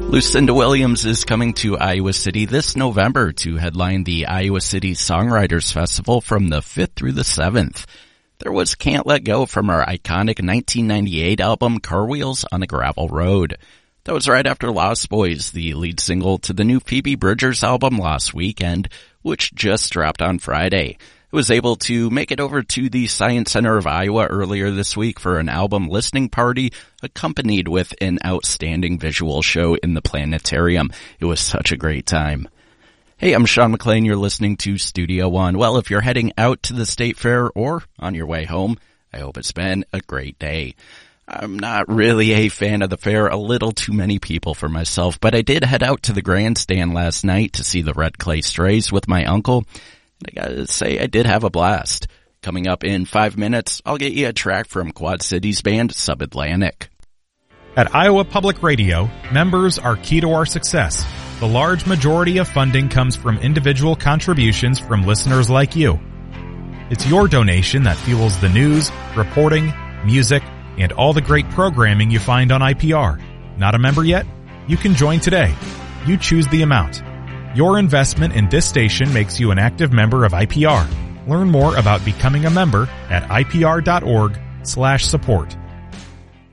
Lucinda Williams is coming to Iowa City this November to headline the Iowa City Songwriters Festival from the 5th through the 7th. There was Can't Let Go from our iconic 1998 album Car Wheels on a Gravel Road. That was right after Lost Boys, the lead single to the new Phoebe Bridgers album Lost Weekend, which just dropped on Friday. It was able to make it over to the Science Center of Iowa earlier this week for an album listening party accompanied with an outstanding visual show in the planetarium. It was such a great time. Hey, I'm Sean McLean. You're listening to Studio One. Well, if you're heading out to the State Fair or on your way home, I hope it's been a great day. I'm not really a fan of the fair, a little too many people for myself, but I did head out to the grandstand last night to see the Red Clay Strays with my uncle. I gotta say, I did have a blast. Coming up in 5 minutes, I'll get you a track from Quad Cities band Subatlantic. At Iowa Public Radio, members are key to our success. The large majority of funding comes from individual contributions from listeners like you. It's your donation that fuels the news, reporting, music, and all the great programming you find on IPR. Not a member yet? You can join today. You choose the amount. Your investment in this station makes you an active member of IPR. Learn more about becoming a member at ipr.org/support.